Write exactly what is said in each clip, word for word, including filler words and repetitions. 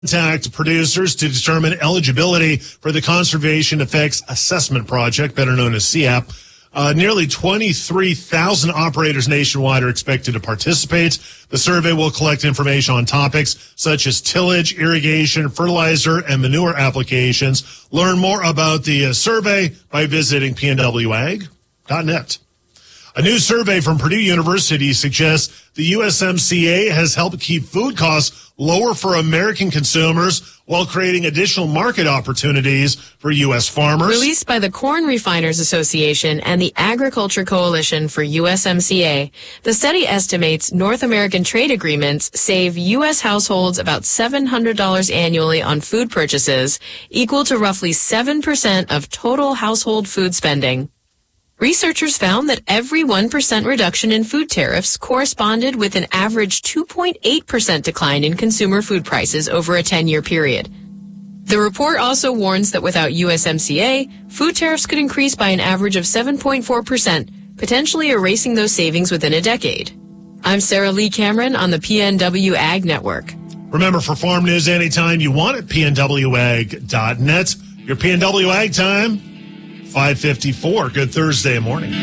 Contact producers to determine eligibility for the Conservation Effects Assessment Project, better known as C E A P. Uh, nearly twenty-three thousand operators nationwide are expected to participate. The survey will collect information on topics such as tillage, irrigation, fertilizer, and manure applications. Learn more about the uh, survey by visiting P N W ag dot net. A new survey from Purdue University suggests the U S M C A has helped keep food costs lower for American consumers while creating additional market opportunities for U S farmers. Released by the Corn Refiners Association and the Agriculture Coalition for U S M C A, the study estimates North American trade agreements save U S households about seven hundred dollars annually on food purchases, equal to roughly seven percent of total household food spending. Researchers found that every one percent reduction in food tariffs corresponded with an average two point eight percent decline in consumer food prices over a ten-year period. The report also warns that without U S M C A, food tariffs could increase by an average of seven point four percent, potentially erasing those savings within a decade. I'm Sarah Lee Cameron on the P N W Ag Network. Remember, for farm news anytime you want at P N W ag dot net. Your P N W Ag time, five fifty-four. Good Thursday morning.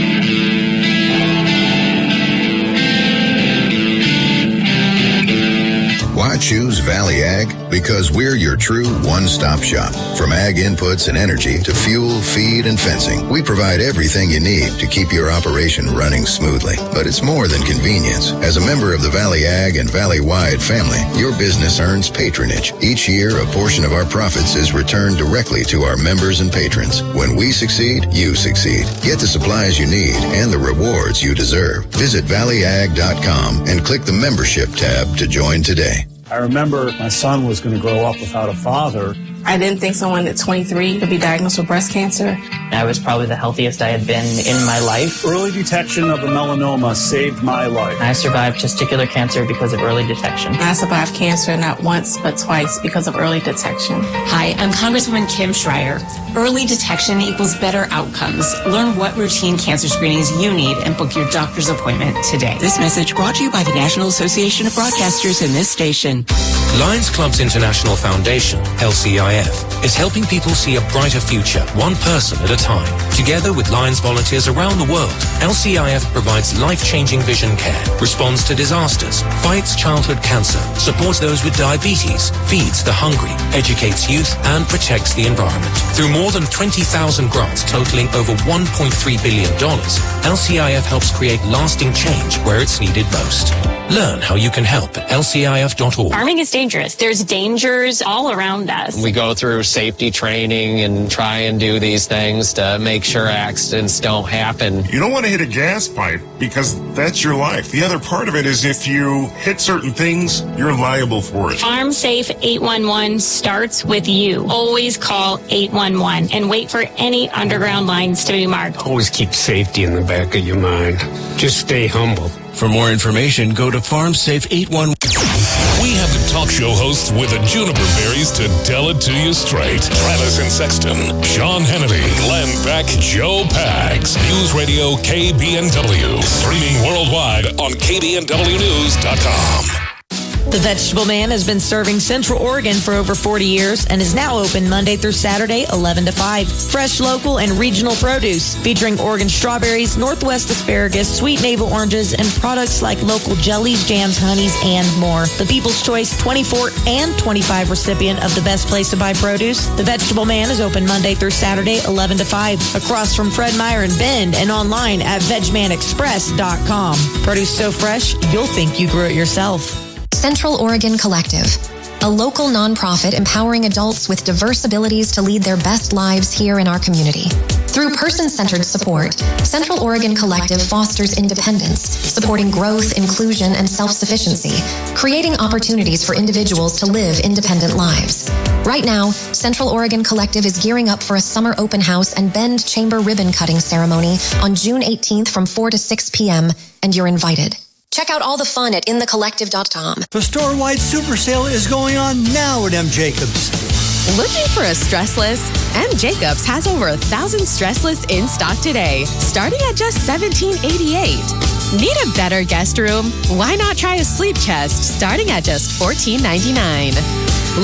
Why choose Valley Ag? Because we're your true one-stop shop. From ag inputs and energy to fuel, feed, and fencing, we provide everything you need to keep your operation running smoothly. But it's more than convenience. As a member of the Valley Ag and Valley-wide family, your business earns patronage. Each year, a portion of our profits is returned directly to our members and patrons. When we succeed, you succeed. Get the supplies you need and the rewards you deserve. Visit valley ag dot com and click the membership tab to join today. I remember my son was going to grow up without a father. I didn't think someone at twenty-three could be diagnosed with breast cancer. I was probably the healthiest I had been in my life. Early detection of the melanoma saved my life. I survived testicular cancer because of early detection. I survived cancer not once but twice because of early detection. Hi, I'm Congresswoman Kim Schreier. Early detection equals better outcomes. Learn what routine cancer screenings you need and book your doctor's appointment today. This message brought to you by the National Association of Broadcasters and this station. Lions Clubs International Foundation, L C I F, is helping people see a brighter future, one person at a time. Together with Lions volunteers around the world, L C I F provides life-changing vision care, responds to disasters, fights childhood cancer, supports those with diabetes, feeds the hungry, educates youth, and protects the environment. Through more than twenty thousand grants totaling over one point three billion dollars, L C I F helps create lasting change where it's needed most. Learn how you can help at L C I F dot org. Farming is dangerous. There's dangers all around us. We go through safety training and try and do these things to make sure accidents don't happen. You don't want to hit a gas pipe because that's your life. The other part of it is if you hit certain things, you're liable for it. Farm Safe eight one one starts with you. Always call eight one one and wait for any underground lines to be marked. Always keep safety in the back of your mind. Just stay humble. For more information, go to Farm Safe eight one one. We have the talk show hosts with the juniper berries to tell it to you straight. Travis and Sexton, Sean Hannity, Glenn Beck, Joe Pags. News Radio K B N W. Streaming worldwide on K B N W news dot com. The Vegetable Man has been serving Central Oregon for over forty years and is now open Monday through Saturday, eleven to five. Fresh, local, and regional produce featuring Oregon strawberries, Northwest asparagus, sweet navel oranges, and products like local jellies, jams, honeys, and more. The People's Choice twenty-four and twenty-five recipient of the Best Place to Buy Produce. The Vegetable Man is open Monday through Saturday, eleven to five. Across from Fred Meyer and Bend and online at veg man express dot com. Produce so fresh, you'll think you grew it yourself. Central Oregon Collective, a local nonprofit empowering adults with diverse abilities to lead their best lives here in our community. Through person-centered support, Central Oregon Collective fosters independence, supporting growth, inclusion, and self-sufficiency, creating opportunities for individuals to live independent lives. Right now, Central Oregon Collective is gearing up for a summer open house and Bend Chamber ribbon cutting ceremony on June eighteenth from four to six p.m., and you're invited. Check out all the fun at in the collective dot com. The store-wide super sale is going on now at M. Jacobs. Looking for a stressless? M. Jacobs has over a thousand stressless in stock today, starting at just seventeen eighty-eight. Need a better guest room? Why not try a sleep chest starting at just fourteen ninety-nine?